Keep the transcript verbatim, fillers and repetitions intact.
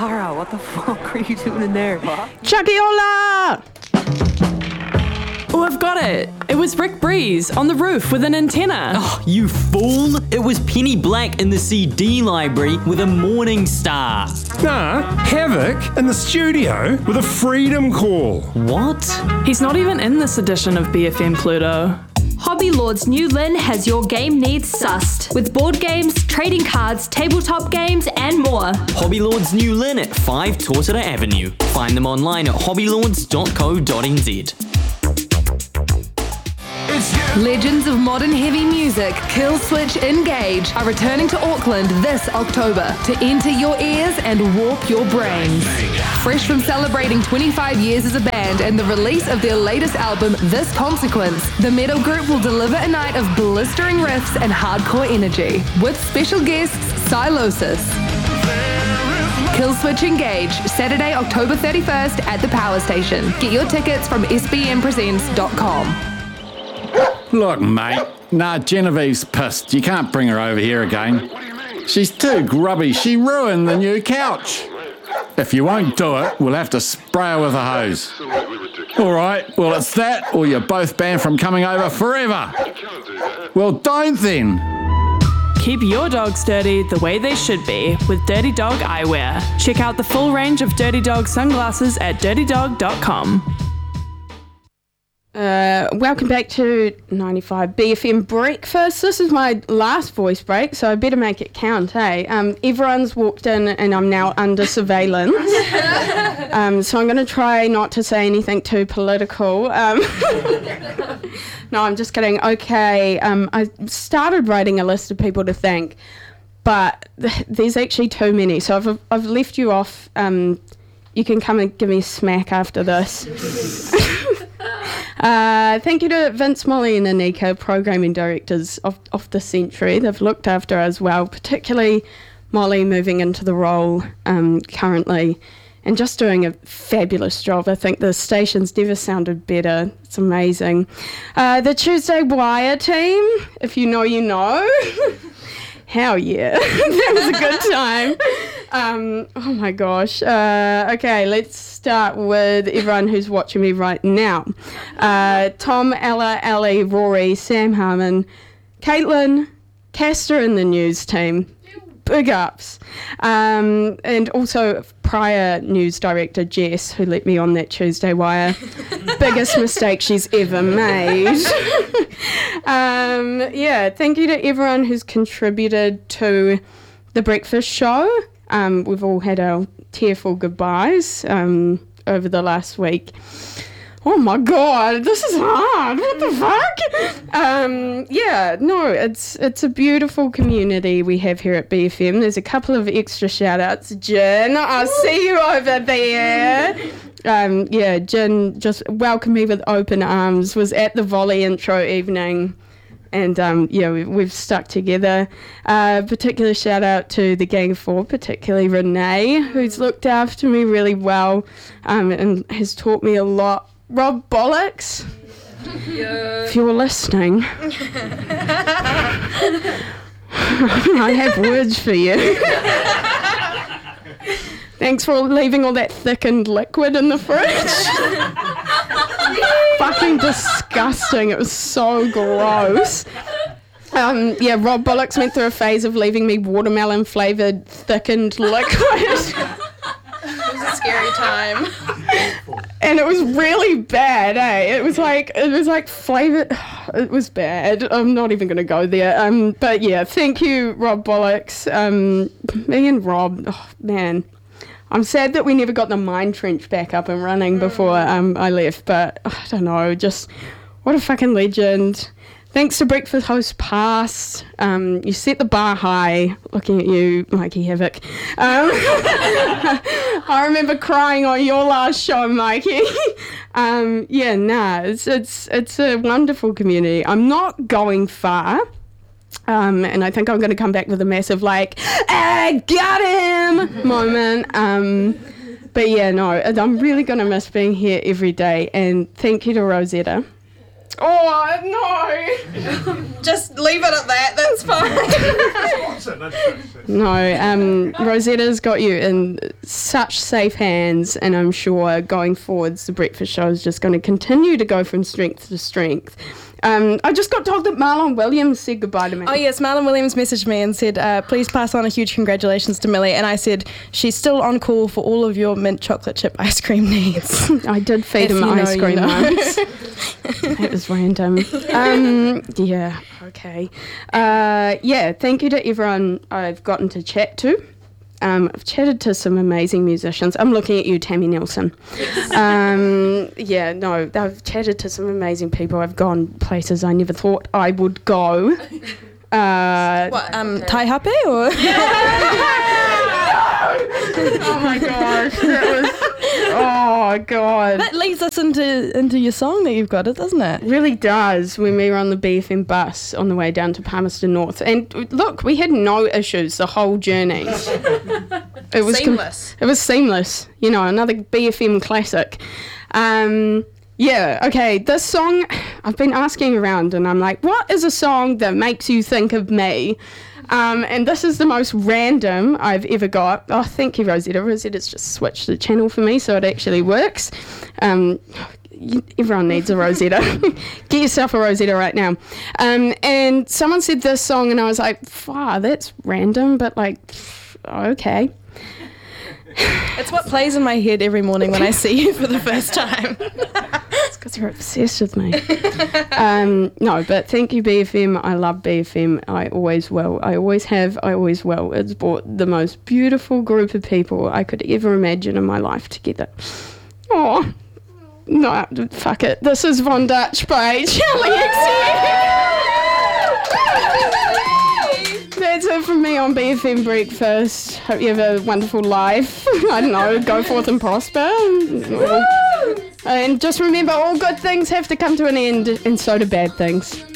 Tara, what the fuck are you doing in there? Chuckyola! Oh, I've got it. It was Rick Breeze on the roof with an antenna. Oh, you fool! It was Penny Black in the C D library with a morning star. Nah, Havoc in the studio with a freedom call. What? He's not even in this edition of B F M Pluto. Hobby Lord's new Lynn has your game needs sussed, with board games, trading cards, tabletop games, and more. Hobby Lord's new Lynn at five Tortara Avenue. Find them online at hobbylords dot co dot n z. Legends of modern heavy music, Killswitch Engage, are returning to Auckland this October to enter your ears and warp your brains. Fresh from celebrating twenty-five years as a band and the release of their latest album, This Consequence, the metal group will deliver a night of blistering riffs and hardcore energy, with special guests Silosis. Killswitch Engage, Saturday, October thirty-first at the Power Station. Get your tickets from s b m presents dot com. Look, mate. Nah, Genevieve's pissed. You can't bring her over here again. She's too grubby. She ruined the new couch. If you won't do it, we'll have to spray her with a hose. All right, well, it's that, or you're both banned from coming over forever. Well, don't then. Keep your dogs dirty the way they should be with Dirty Dog Eyewear. Check out the full range of Dirty Dog sunglasses at dirty dog dot com. Uh, welcome back to ninety-five B F M Breakfast. This is my last voice break, so I better make it count, hey? Um, everyone's walked in and I'm now under surveillance. um, so I'm going to try not to say anything too political. Um, no, I'm just kidding. Okay, um, I started writing a list of people to thank, but th- there's actually too many. So I've, I've left you off. Um, you can come and give me a smack after this. Uh, thank you to Vince, Molly and Anika, programming directors of, of the century. They've looked after us well, particularly Molly moving into the role um, currently and just doing a fabulous job. I think the station's never sounded better. It's amazing. Uh, the Tuesday Wire team, if you know, you know. Hell yeah. That was a good time. Um, oh my gosh. Uh, okay, let's start with everyone who's watching me right now. Uh, Tom, Ella, Ellie, Rory, Sam Harmon, Caitlin, Castor in the news team. Big ups. Um, and also prior news director Jess, who let me on that Tuesday Wire. Biggest mistake she's ever made. um, yeah, thank you to everyone who's contributed to the breakfast show. Um, we've all had our tearful goodbyes um, over the last week. Oh my God, this is hard. What the fuck? Um, yeah, no, it's it's a beautiful community we have here at B F M. There's a couple of extra shout outs. Jen, I see you over there. Um, yeah, Jen just welcomed me with open arms, was at the volley intro evening. And, um, yeah, we, we've stuck together. Uh, particular shout out to the Gang of Four, particularly Renee, who's looked after me really well um, and has taught me a lot. Rob Bollocks, yeah. If you're listening, I have words for you. Thanks for leaving all that thickened liquid in the fridge. Fucking disgusting. It was so gross. Um, yeah, Rob Bollocks went through a phase of leaving me watermelon flavoured thickened liquid. It was a scary time. And it was really bad, eh? It was like, it was like flavoured, it was bad. I'm not even going to go there. Um, but yeah, thank you, Rob Bollocks. Um, me and Rob, oh, man. I'm sad that we never got the mine trench back up and running before um, I left, but oh, I don't know, just what a fucking legend. Thanks to Breakfast Host Past. Um, you set the bar high, looking at you, Mikey Havoc. Um, I remember crying on your last show, Mikey. um, yeah, nah, it's, it's, it's a wonderful community. I'm not going far. Um, and I think I'm going to come back with a massive, like, I got him moment. Um, but yeah, no, I'm really going to miss being here every day. And thank you to Rosetta. Oh, no. Just leave it at that, that's fine. No, um, Rosetta's got you in such safe hands, and I'm sure going forwards, the breakfast show is just going to continue to go from strength to strength. Um, I just got told that Marlon Williams said goodbye to me. Oh yes, Marlon Williams messaged me and said, uh, please pass on a huge congratulations to Millie. And I said, she's still on call for all of your mint chocolate chip ice cream needs. I did feed If him you know, ice you cream know. once. That was random. Um, yeah, okay. Uh, yeah, thank you to everyone I've gotten to chat to. Um, I've chatted to some amazing musicians. I'm looking at you, Tammy Nelson. Um, yeah, no, I've chatted to some amazing people. I've gone places I never thought I would go. Uh, What, um, Tai Hape or? oh my gosh, that was... Oh, God. That leads us into into your song that you've got, it doesn't it? It really does when we were on the B F M bus on the way down to Palmerston North. And look, we had no issues the whole journey. It was com- Seamless. it was seamless. You know, another B F M classic. Um, yeah, okay, this song, I've been asking around and I'm like, what is a song that makes you think of me? Um, and this is the most random I've ever got. Oh, thank you, Rosetta. Rosetta's just switched the channel for me so it actually works. Um, you, everyone needs a Rosetta. Get yourself a Rosetta right now. Um, and someone said this song and I was like, wow, that's random, but like, okay. It's what plays in my head every morning when I see you for the first time. It's because you're obsessed with me. um, no, but thank you, B F M. I love B F M. I always will. I always have. I always will. It's brought the most beautiful group of people I could ever imagine in my life together. Oh, no, fuck it. This is Von Dutch by Charlie X C. That's it from me on B F M Breakfast. Hope you have a wonderful life. I don't know, go forth and prosper. And just remember, all good things have to come to an end, and so do bad things.